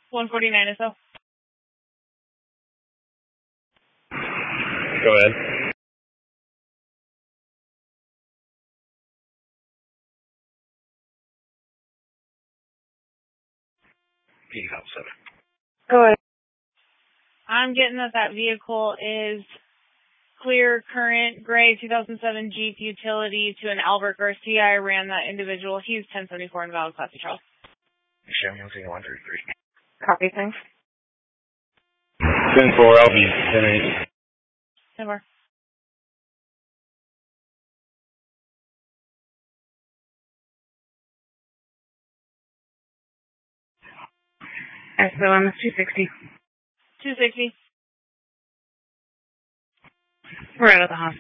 149 or so. Go ahead. Go ahead. I'm getting that vehicle is clear, current, gray 2007 Jeep utility to an Albert Garcia. I ran that individual. He's 1074 in Valid Class, Charles. Show me 133. Copy, thanks. 10-4, I'll be 10-8. Never. SOM is 260. 260. We're out of the hospital.